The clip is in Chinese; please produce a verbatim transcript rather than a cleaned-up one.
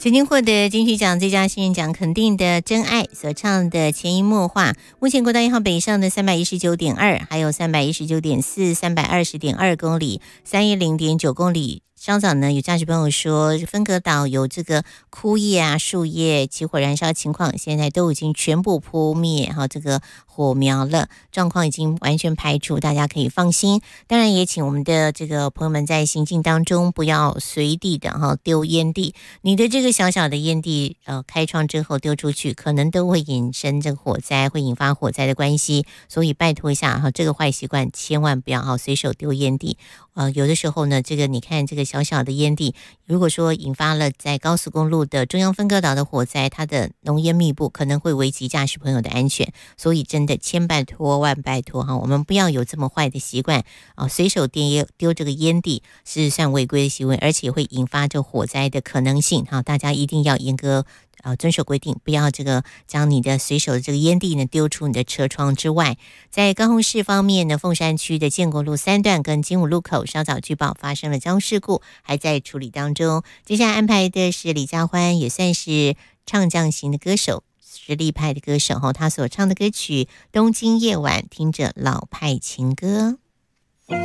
曾经获得金曲奖最佳新人奖肯定的真爱所唱的潜移默化，目前国道一号北上的三百一十九点二，还有三百一十九点四、三百二十点二公里、三一零点九公里。稍早呢，有驾驶朋友说，分隔岛有这个枯叶啊、树叶起火燃烧情况，现在都已经全部扑灭哈，这个火苗了，状况已经完全排除，大家可以放心。当然，也请我们的这个朋友们在行进当中不要随地的哈丢烟蒂，你的这个小小的烟蒂，呃，开窗之后丢出去，可能都会引生这个火灾，会引发火灾的关系。所以拜托一下哈，这个坏习惯千万不要哈随手丢烟蒂。呃，有的时候呢，这个你看这个小小的烟蒂，如果说引发了在高速公路的中央分隔岛的火灾，它的浓烟密布，可能会危及驾驶朋友的安全。所以真的千拜托万拜托哈，我们不要有这么坏的习惯啊，随手丢丢这个烟蒂是算违规的行为，而且会引发这火灾的可能性哈，大家一定要严格呃，遵守规定，不要这个将你的随手的这个烟蒂呢丢出你的车窗之外。在高雄市方面呢，凤山区的建国路三段跟金武路口稍早据报发生了交通事故，还在处理当中。接下来安排的是李佳欢，也算是唱将型的歌手，实力派的歌手哈，他所唱的歌曲《东京夜晚》，听着老派情歌。